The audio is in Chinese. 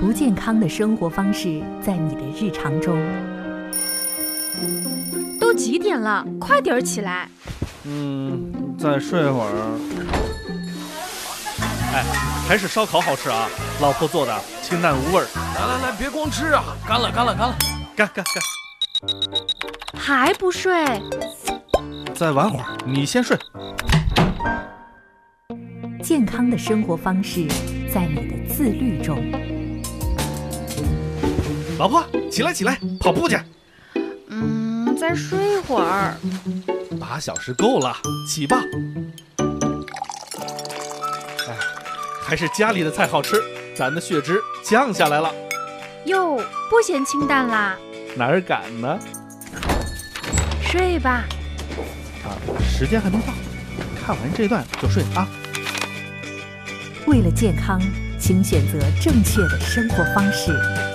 不健康的生活方式在你的日常中。 都几点了？快点起来！ 再睡会儿。哎，还是烧烤好吃啊！老婆做的，清淡无味儿。 来，别光吃啊！干了！ 干！ 还不睡？ 再玩会儿，你先睡。 健康的生活方式在你的自律中。 老婆，起来，跑步去。 再睡会儿。 8小时够了，起吧。哎，还是家里的菜好吃，咱的血脂降下来了。 哟，不嫌清淡啦？ 哪儿敢呢？ 睡吧。 时间还没到，看完这段就睡啊。 为了健康，请选择正确的生活方式。